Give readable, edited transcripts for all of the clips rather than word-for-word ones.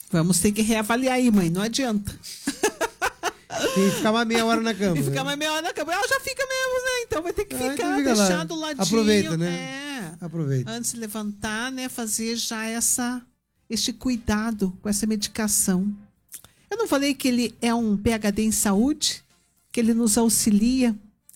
Vamos ter que reavaliar aí, mãe, não adianta. Tem que ficar mais meia hora na cama. E ficar mais meia hora na cama. Ela já fica mesmo, né? Então vai ter que ficar, então fica deixar lá. do ladinho. Aproveita, né? Aproveita. Antes de levantar, né? Fazer já este cuidado com essa medicação. Eu não falei que ele é um PhD em saúde? Que ele nos auxilia,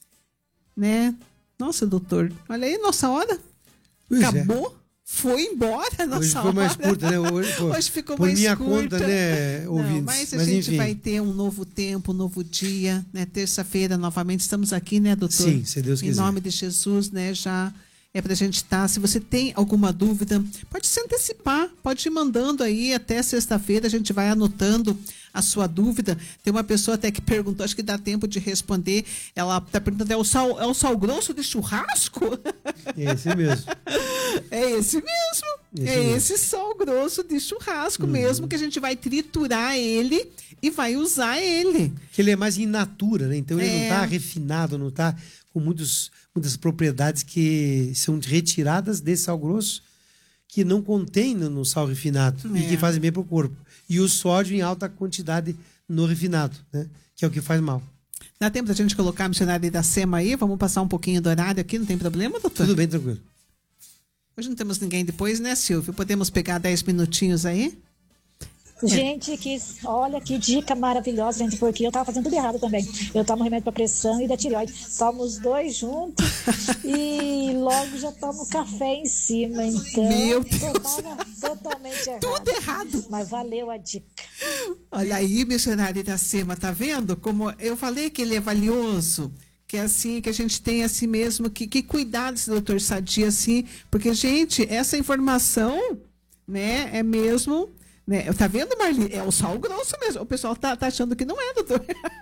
né? Nossa, doutor, olha aí, nossa hora. Pois acabou. Foi embora, nossa Hoje foi mais hora. curta, né? Hoje ficou por mais minha curta. conta, né, ouvintes? Mas a gente enfim. vai ter um novo tempo, um novo dia, né? Terça-feira, novamente, estamos aqui, né, doutor? Sim, se Deus quiser. Em nome de Jesus, né, já é pra gente estar. Se você tem alguma dúvida, pode se antecipar, pode ir mandando aí até sexta-feira, a gente vai anotando a sua dúvida. Tem uma pessoa até que perguntou, acho que dá tempo de responder. Ela está perguntando, é o sal grosso de churrasco? É esse mesmo. É esse mesmo. Esse sal grosso de churrasco mesmo, que a gente vai triturar ele e vai usar ele. Que ele é mais in natura, né? Então ele não está refinado, não está com muitas propriedades que são retiradas desse sal grosso, que não contém no sal refinado e que fazem bem para o corpo. E o sódio em alta quantidade no refinado, né? Que é o que faz mal. Dá tempo da gente colocar a missionária da SEMA aí? Vamos passar um pouquinho do horário aqui, não tem problema, doutor? Tudo bem, tranquilo. Hoje não temos ninguém depois, né, Silvio? Podemos pegar 10 minutinhos aí? Gente, olha que dica maravilhosa, gente, porque eu tava fazendo tudo errado também. Eu tomo remédio para pressão e da tireoide. Tomo os dois juntos e logo já tomo café em cima. Então, meu Deus, totalmente errado. Tudo errado. Mas valeu a dica. Olha aí, missionário da SEMA, tá vendo? Como eu falei que ele é valioso. Que é assim, que a gente tem assim mesmo, que cuidar desse doutor Sadia, assim, porque, gente, essa informação, né, é mesmo, né, tá vendo, Marli? É o sal grosso mesmo, o pessoal tá achando que não é, doutor.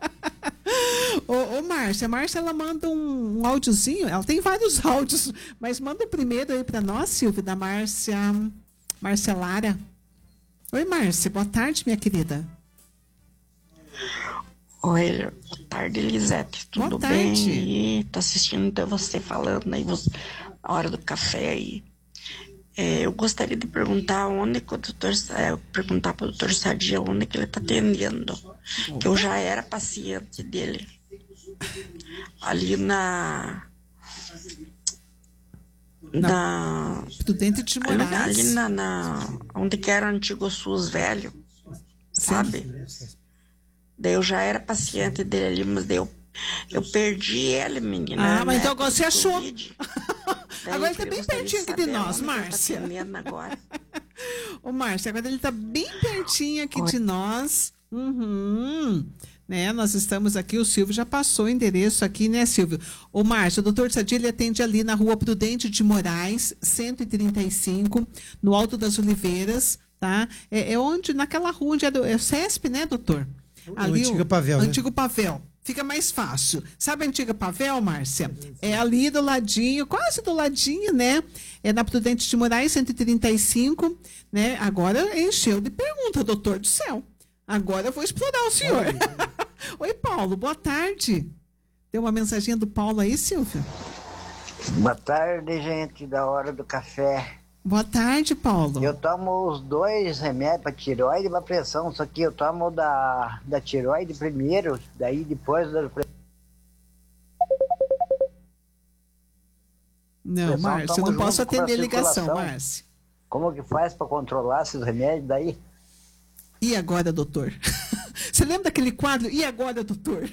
Ô, Márcia, a Márcia, ela manda um áudiozinho, ela tem vários áudios, mas manda o primeiro aí pra nós, Silvia, da Márcia Lara. Oi, Márcia, boa tarde, minha querida. Oi, boa tarde, Elisete. Tudo bem? E tô assistindo então você falando aí, a hora do café aí. Eu gostaria de perguntar onde que o doutor, perguntar para o doutor Sadia onde que ele está atendendo. Que eu já era paciente dele. Ali na Prudente de Moraes. Ali onde que era o antigo SUS velho, sabe? Daí eu já era paciente dele ali, mas daí eu perdi ele, menina. Ah, mas então agora você achou. Agora ele tá bem pertinho aqui de nós, Márcia. Agora. Ô, Márcia, agora ele tá bem pertinho aqui de nós. Né? Nós estamos aqui, o Silvio já passou o endereço aqui, né, Silvio? Ô, Márcia, o doutor Sadia, ele atende ali na Rua Prudente de Moraes, 135, no Alto das Oliveiras, tá? É onde, naquela rua onde é o CESP, né, doutor? Ali, o Antigo Pavel, né? Antigo Pavel. Fica mais fácil. Sabe a Antiga Pavel, Márcia? É ali do ladinho, quase do ladinho, né? É na Prudente de Moraes, 135, né? Agora encheu de pergunta, doutor do céu. Agora eu vou explorar o senhor. Oi, Paulo, boa tarde. Tem uma mensaginha do Paulo aí, Silvia? Boa tarde, gente, da hora do café. Boa tarde, Paulo. Eu tomo os 2 remédios para tireoide e para pressão, só que eu tomo da tireoide primeiro, daí depois da pressão. Não, Márcia, eu não posso atender ligação, Márcia. Como que faz para controlar esses remédios daí? E agora, doutor? Você lembra daquele quadro? E agora, doutor?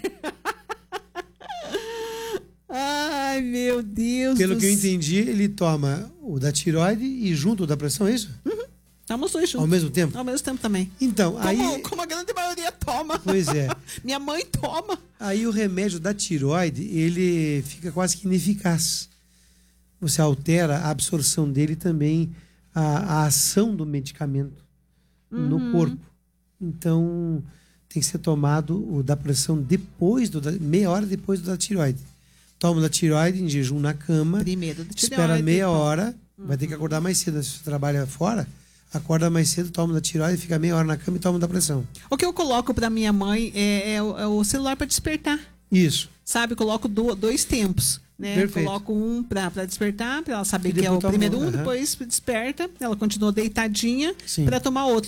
Ai, meu Deus. Pelo que eu entendi, ele toma o da tireoide e junto o da pressão, é isso? Toma os dois juntos. Ao mesmo tempo? Ao mesmo tempo também. Então, como a grande maioria toma. Pois é. Minha mãe toma. Aí o remédio da tireoide, ele fica quase que ineficaz. Você altera a absorção dele também, a ação do medicamento no corpo. Então, tem que ser tomado o da pressão meia hora depois do da tireoide. Toma da tireoide em jejum na cama. Primeiro da tireoide. Espera meia hora. Vai ter que acordar mais cedo. Se você trabalha fora, acorda mais cedo, toma da tireoide, fica meia hora na cama e toma da pressão. O que eu coloco pra minha mãe é o celular para despertar. Isso. Sabe, coloco 2 tempos. Né? Perfeito. Coloco um para despertar, para ela saber que é o primeiro depois desperta, ela continua deitadinha para tomar outro.